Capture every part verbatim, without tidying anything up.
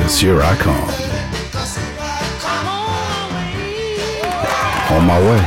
'Cause here I come. On my way.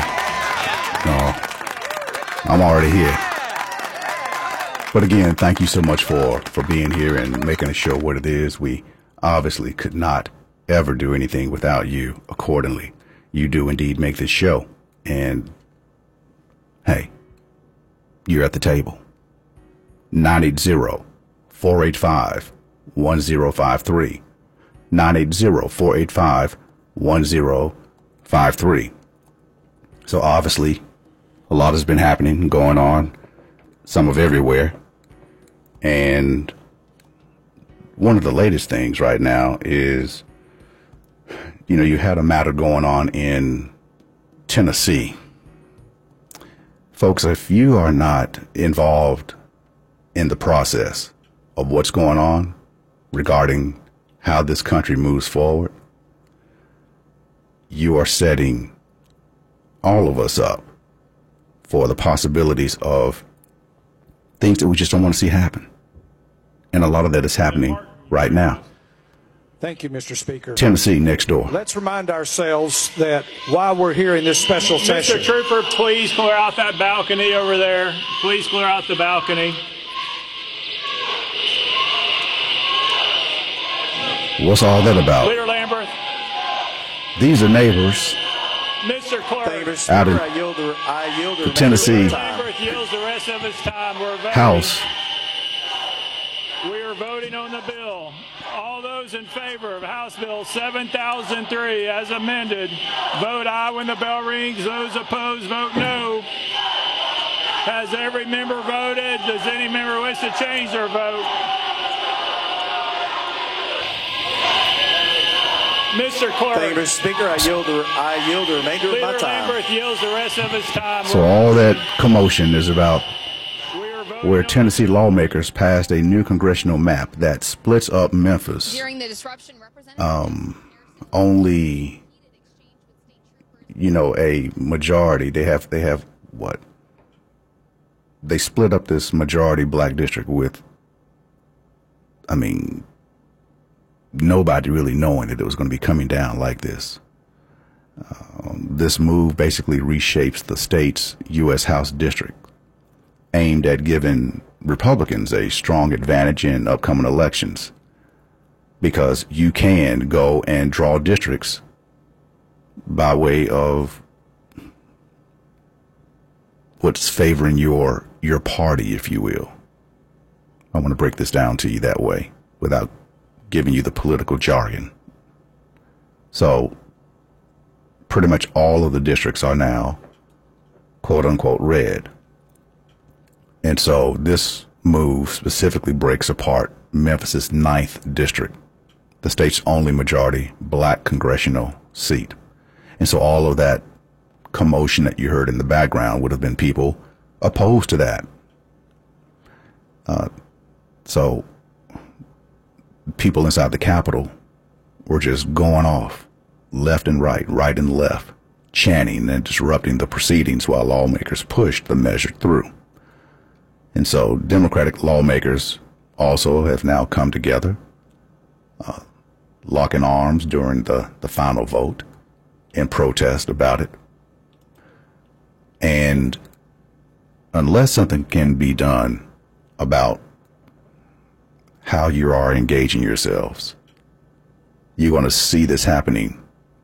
No, I'm already here. But again, thank you so much for, for being here and making the show what it is. We obviously could not ever do anything without you accordingly. You do indeed make this show. And hey, you're at the table. nine eight zero, four eight five, one zero five three. nine eight zero, four eight five, one zero five three. So obviously, a lot has been happening and going on, some of everywhere. And one of the latest things right now is, you know, you had a matter going on in Tennessee. Folks, if you are not involved in the process of what's going on regarding how this country moves forward, you are setting all of us up for the possibilities of things that we just don't want to see happen. And a lot of that is happening right now. Thank you, Mister Speaker. Tennessee next door. Let's remind ourselves that while we're here in this special session... Mister Trooper, please clear out that balcony over there. Please clear out the balcony. What's all that about? Leader Lamberth. These are neighbors. Mister Clerk. Out in I yield the, I yield the the Tennessee Lamberth yields the rest of his time. We're voting. House. We are voting on the bill. All those in favor of House Bill seven thousand three as amended, vote aye when the bell rings. Those opposed, vote no. Has every member voted? Does any member wish to change their vote? Mister Clerk. Thank you, Mister Speaker. I yield the, I yield the remainder Leader of my time. Lamberth yields the rest of his time. So all that commotion is about where Tennessee lawmakers passed a new congressional map that splits up Memphis. During the disruption, Representative Um, only, you know, a majority. They have, they have what? They split up this majority black district with, I mean, nobody really knowing that it was going to be coming down like this. Um, this move basically reshapes the state's U S House district, aimed at giving Republicans a strong advantage in upcoming elections, because you can go and draw districts by way of what's favoring your your party, if you will. I want to break this down to you that way without giving you the political jargon. So pretty much all of the districts are now quote unquote red. And so this move specifically breaks apart Memphis's ninth district, the state's only majority black congressional seat. And so all of that commotion that you heard in the background would have been people opposed to that. Uh, so people inside the Capitol were just going off left and right, right and left, chanting and disrupting the proceedings while lawmakers pushed the measure through. And so Democratic lawmakers also have now come together, uh, locking arms during the, the final vote in protest about it. And unless something can be done about how you are engaging yourselves, you're going to see this happening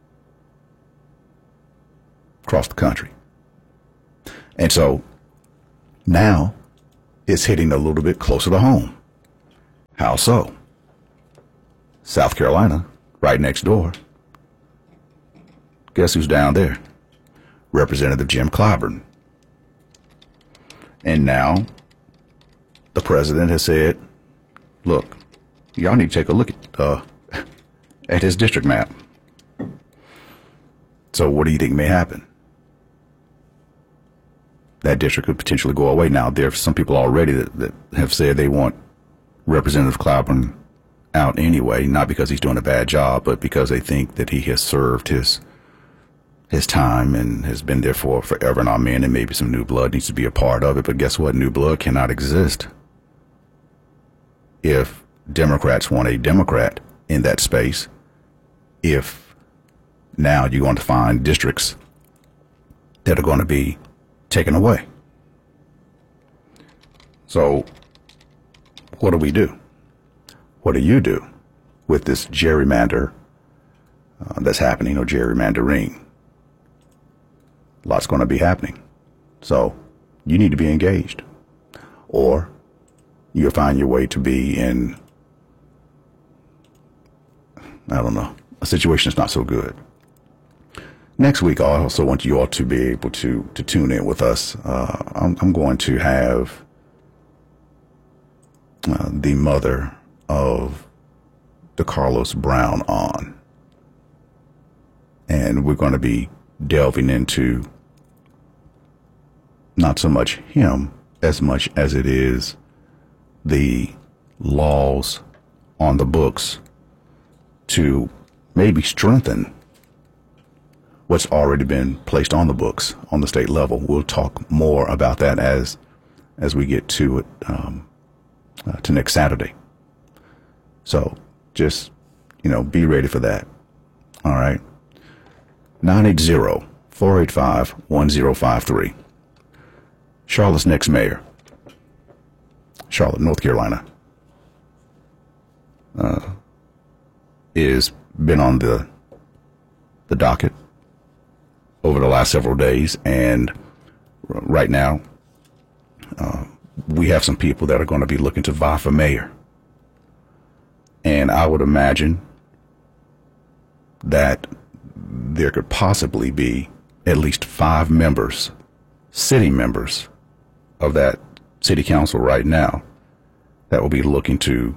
across the country. And so now it's hitting a little bit closer to home. How so? South Carolina, right next door. Guess who's down there? Representative Jim Clyburn. And now the president has said, look, y'all need to take a look at, uh, at his district map. So what do you think may happen? That district could potentially go away. Now, there are some people already that, that have said they want Representative Clyburn out anyway, not because he's doing a bad job, but because they think that he has served his his time and has been there for forever and amen, and maybe some new blood needs to be a part of it. But guess what? New blood cannot exist if Democrats want a Democrat in that space if now you're going to find districts that are going to be taken away. So what do we do? What do you do with this gerrymander uh, that's happening, or gerrymandering? Lots going to be happening. So you need to be engaged, or you'll find your way to be in, I don't know, a situation that's not so good. Next week, I also want you all to be able to to tune in with us. Uh, I'm, I'm going to have uh, the mother of the Carlos Brown on, and we're going to be delving into not so much him as much as it is the laws on the books to maybe strengthen what's already been placed on the books on the state level. We'll talk more about that as as we get to it um, uh, to next Saturday. So just, you know, be ready for that. All right. nine eight zero, four eight five, one zero five three. Charlotte's next mayor, Charlotte, North Carolina, uh, is been on the the docket over the last several days, and right now uh, we have some people that are going to be looking to vie for mayor. And I would imagine that there could possibly be at least five members, sitting members of that city council right now, that will be looking to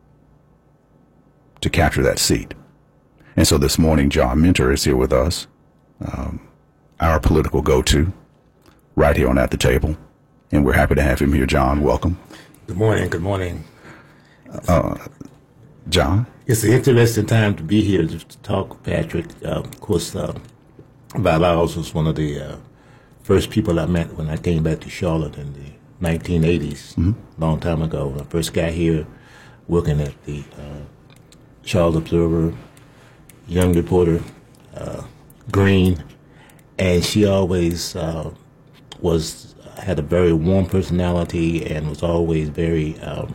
to capture that seat. And so this morning, John Minter is here with us, um, our political go-to, right here on At the Table. And we're happy to have him here. John, welcome. Good morning. Good morning. Uh, John? It's an interesting time to be here to talk, Patrick. Uh, of course, uh, Bob Isles was one of the uh, first people I met when I came back to Charlotte in the nineteen eighties, mm-hmm. a long time ago. When I first got here, working at the uh, Charlotte Observer, young reporter, uh, Green, and she always uh, was had a very warm personality and was always very, um,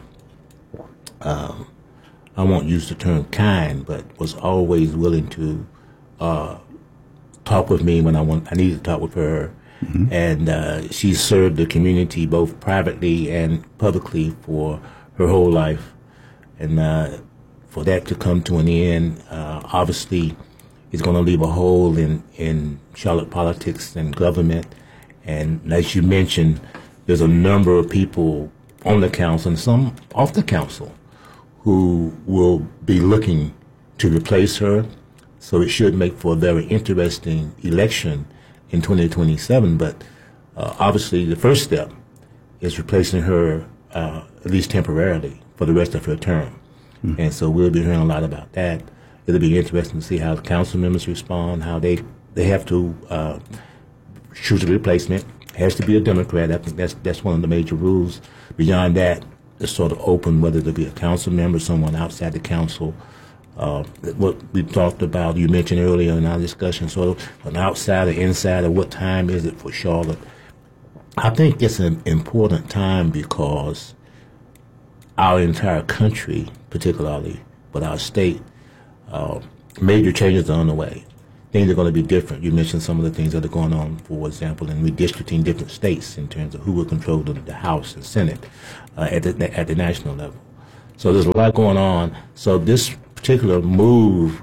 um, I won't use the term kind, but was always willing to uh, talk with me when I want I needed to talk with her. Mm-hmm. And uh, she served the community both privately and publicly for her whole life. And uh, for that to come to an end, uh, obviously, is going to leave a hole in, in Charlotte politics and government. And as you mentioned, there's a number of people on the council and some off the council who will be looking to replace her. So it should make for a very interesting election in twenty twenty-seven. But uh, obviously, the first step is replacing her, uh, at least temporarily, for the rest of her term. Mm-hmm. And so we'll be hearing a lot about that. It'll be interesting to see how the council members respond, how they, they have to uh, choose a replacement. It has to be a Democrat. I think that's that's one of the major rules. Beyond that, it's sort of open whether to be a council member, someone outside the council. Uh, what we talked about, you mentioned earlier in our discussion, sort of an outsider, insider, what time is it for Charlotte? I think it's an important time because our entire country, particularly, but our state, uh, major changes are on the way. Things are going to be different. You mentioned some of the things that are going on, for example, in redistricting different states in terms of who will control the, the House and Senate uh, at, the, at the national level. So there's a lot going on. So this particular move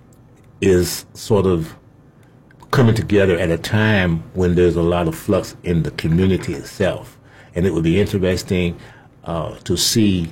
is sort of coming together at a time when there's a lot of flux in the community itself. And it would be interesting uh, to see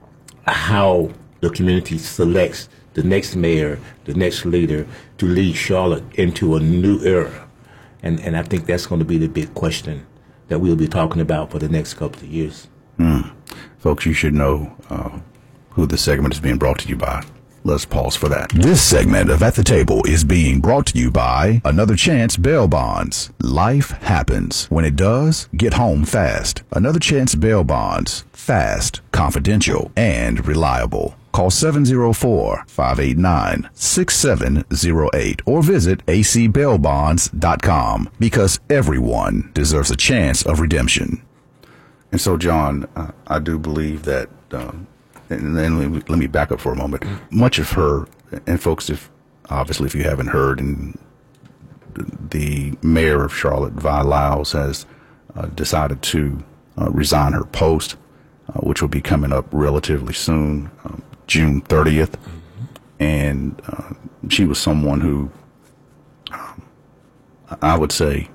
how the community selects the next mayor, the next leader to lead Charlotte into a new era. And, and I think that's going to be the big question that we'll be talking about for the next couple of years. Mm. Folks, you should know uh, who this segment is being brought to you by. Let's pause for that. This segment of At the Table is being brought to you by Another Chance Bail Bonds. Life happens. When it does, get home fast. Another Chance Bail Bonds. Fast, confidential, and reliable. Call seven oh four, five eight nine, six seven oh eight or visit a c bail bonds dot com, because everyone deserves a chance of redemption. And so, John, uh, I do believe that, um, and then let me, let me back up for a moment. Much of her, and folks, if obviously if you haven't heard, and the mayor of Charlotte, Vi Lyles, has uh, decided to uh, resign her post, uh, which will be coming up relatively soon. Um, June thirtieth, and uh, she was someone who, um, I would say,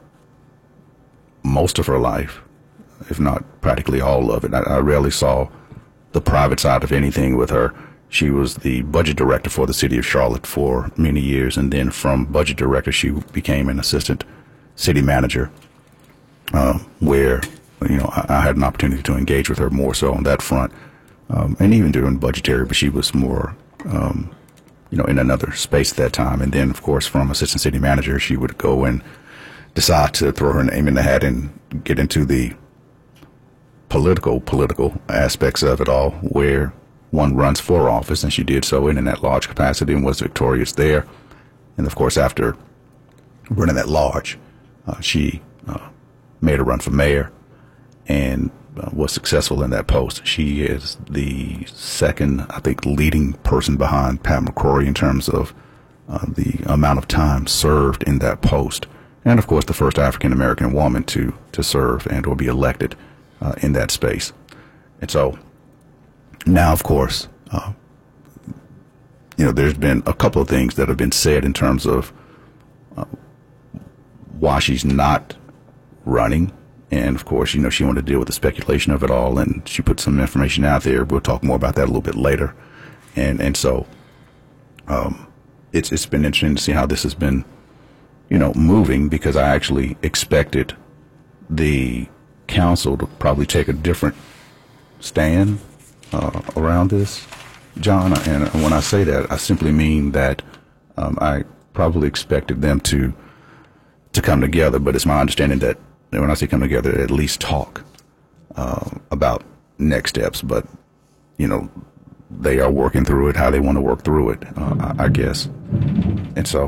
most of her life, if not practically all of it, I, I rarely saw the private side of anything with her. She was the budget director for the city of Charlotte for many years, and then from budget director, she became an assistant city manager, uh, where, you know, I, I had an opportunity to engage with her more so on that front. Um, and even during budgetary, but she was more, um, you know, in another space at that time. And then, of course, from assistant city manager, she would go and decide to throw her name in the hat and get into the political, political aspects of it all, where one runs for office, and she did so in, in that large capacity and was victorious there. And, of course, after running that large, uh, she uh, made a run for mayor and Uh, was successful in that post. She is the second, I think, leading person behind Pat McCrory in terms of uh, the amount of time served in that post, and of course the first African American woman to to serve and or be elected uh, in that space. And so now, of course, uh, you know, there's been a couple of things that have been said in terms of uh, why she's not running. And, of course, you know, she wanted to deal with the speculation of it all, and she put some information out there. We'll talk more about that a little bit later. And and so um, it's it's been interesting to see how this has been, you know, moving, because I actually expected the council to probably take a different stand uh, around this, John. And when I say that, I simply mean that um, I probably expected them to to come together, but it's my understanding that when I say come together, at least talk uh, about next steps. But, you know, they are working through it how they want to work through it, uh, I, I guess. And so,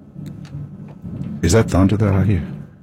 is that thunder that I hear?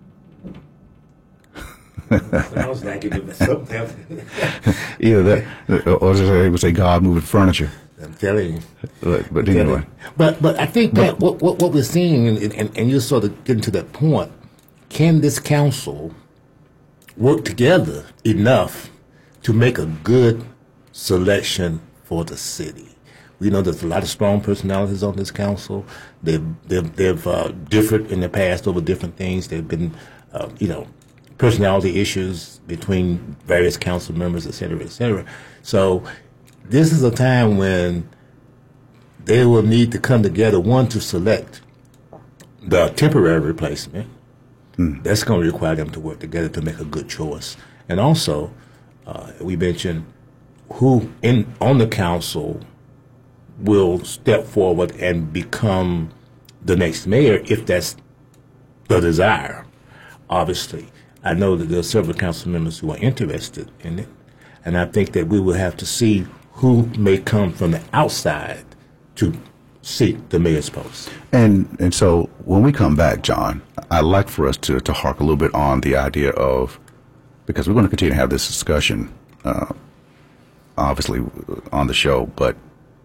Sounds like it was something else. Either that, or as they would say, God moving furniture. I'm telling you. But, but anyway. But but I think that what, what what we're seeing, and, and, and you're sort of getting to that point. Can this council work together enough to make a good selection for the city? We know there's a lot of strong personalities on this council. They've they've, they've uh, differed in the past over different things. There've been, uh, you know, personality issues between various council members, et cetera, et cetera. So this is a time when they will need to come together, one, to select the temporary replacement. Mm. That's going to require them to work together to make a good choice. And also, uh, we mentioned who in on the council will step forward and become the next mayor if that's the desire. Obviously, I know that there are several council members who are interested in it, and I think that we will have to see who may come from the outside to seek the mayor's post. And and so when we come back, John, I'd like for us to, to hark a little bit on the idea of, because we're going to continue to have this discussion, uh, obviously, on the show, but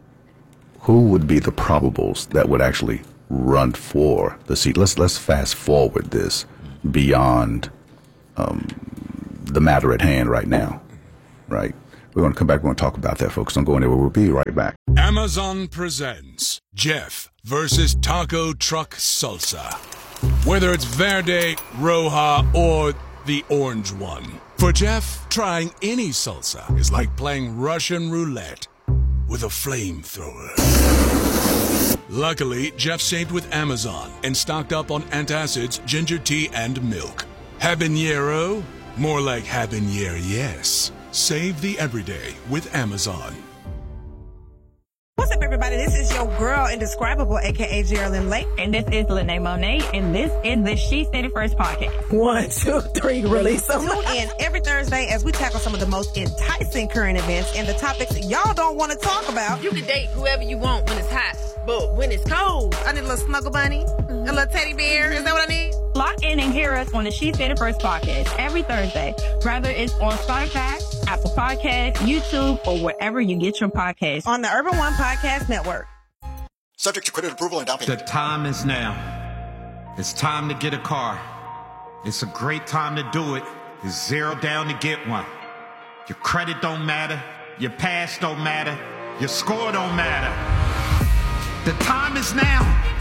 who would be the probables that would actually run for the seat? Let's, let's fast forward this beyond um, the matter at hand right now, right? We're going to come back. We're going to talk about that, folks. Don't go anywhere. We'll be right back. Amazon presents Jeff versus Taco Truck Salsa. Whether it's Verde, Roja, or the orange one. For Jeff, trying any salsa is like playing Russian roulette with a flamethrower. Luckily, Jeff saved with Amazon and stocked up on antacids, ginger tea, and milk. Habanero? More like habanero, yes. Save the everyday with Amazon. What's up, everybody? This is your girl, Indescribable, a k a. Geraldine Lake. And this is Lene Monet, and this is the She Said It First podcast. One, two, three, release them. Tune in every Thursday as we tackle some of the most enticing current events and the topics y'all don't want to talk about. You can date whoever you want when it's hot, but when it's cold, I need a little snuggle bunny, mm-hmm. a little teddy bear. Is that what I need? Lock in and hear us on the She Said It First podcast every Thursday, whether it's on Spotify, Apple Podcasts, YouTube, or wherever you get your podcasts. On the Urban One Podcast Network. Subject to credit approval and down payment. The time is now. It's time to get a car. It's a great time to do it. It's zero down to get one. Your credit don't matter. Your past don't matter. Your score don't matter. The time is now.